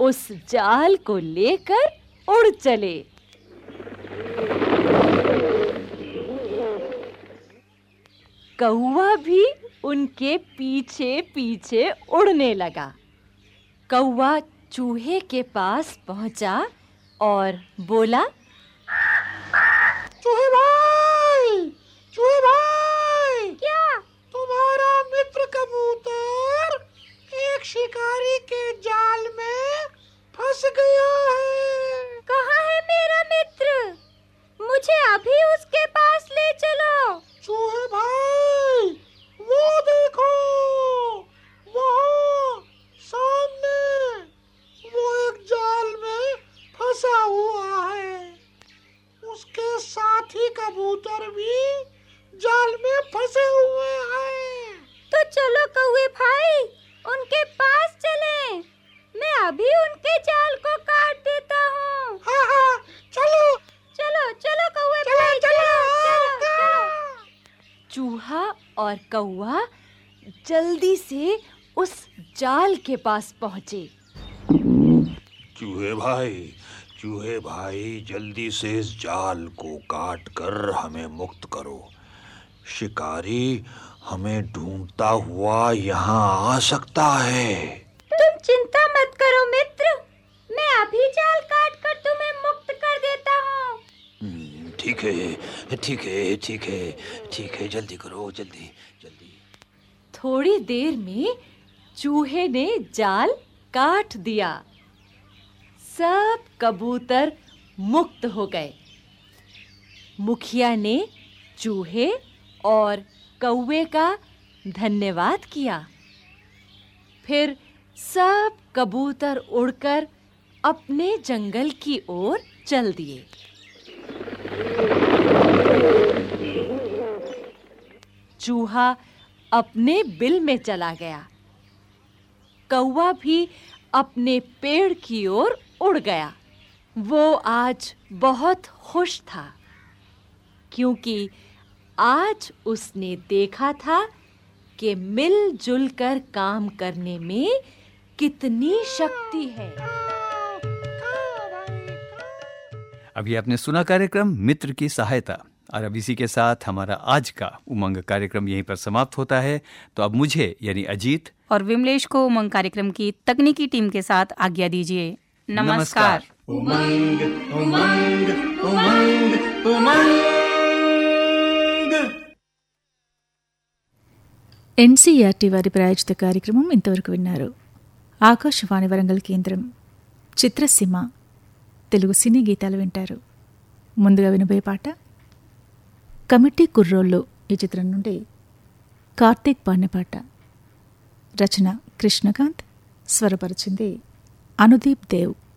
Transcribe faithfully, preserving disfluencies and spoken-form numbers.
उस जाल को लेकर उड़ चले। कौवा भी उनके पीछे-पीछे उड़ने लगा। कौवा चूहे के पास पहुंचा और बोला, चूहे भाई, चूहे भाई, क्या? तुम्हारा मित्र कबूतर एक शिकारी के जाल में फंस गया है। कहाँ है मेरा मित्र? मुझे अभी उसके पास ले चलो। चूहे भाई, वो देखो, वहाँ सामने वो एक जाल में फंसा हुआ है। उसके साथी कबूतर भी जाल में फंसे हुए हैं। तो चलो कौवे भाई, उनके पास चलें। मैं अभी उनके जाल को काट देता हूँ। हाँ हाँ, चलो चलो चलो कौवे चलो, भाई, चलो, चलो चलो हाँ। चलो। चूहा और कौवा जल्दी से उस जाल के पास पहुंचे। चूहे भाई, चूहे भाई, जल्दी से इस जाल को काट कर हमें मुक्त करो। शिकारी हमें ढूंढता हुआ यहाँ आ सकता है। तुम चिंता मत करो मित्र, मैं अभी जाल काट कर तुम्हें मुक्त कर देता हूँ। ठीक है, ठीक है, ठीक है, ठीक है, जल्दी करो, जल्दी जल्दी। थोड़ी देर में चूहे ने जाल काट दिया। सब कबूतर मुक्त हो गए। मुखिया ने चूहे और कौवे का धन्यवाद किया। फिर सब कबूतर उड़कर अपने जंगल की ओर चल दिए। चूहा अपने बिल में चला गया। कौवा भी अपने पेड़ की ओर उड़ गया। वो आज बहुत खुश था, क्योंकि आज उसने देखा था कि मिलजुल कर काम करने में कितनी शक्ति है। अभी आपने सुना कार्यक्रम मित्र की सहायता, और अब इसी के साथ हमारा आज का उमंग कार्यक्रम यहीं पर समाप्त होता है। तो अब मुझे यानी अजीत और विमलेश को उमंग कार्यक्रम की तकनीकी टीम के साथ आज्ञा दीजिए। नमस्कार। उमंग उमंग उमंग उमंग। ఎన్సీఈఆర్టీ వారి ప్రాయోజిత కార్యక్రమం ఇంతవరకు విన్నారు. ఆకాశవాణి వరంగల్ కేంద్రం చిత్రసీమ తెలుగు సినీ గీతాలు వింటారు. ముందుగా వినబోయే పాట కమిటీ కుర్రోళ్ళు ఈ చిత్రం నుండి కార్తీక్ పాడిన పాట. రచన కృష్ణకాంత్, స్వరపరిచింది అనుదీప్ దేవ్.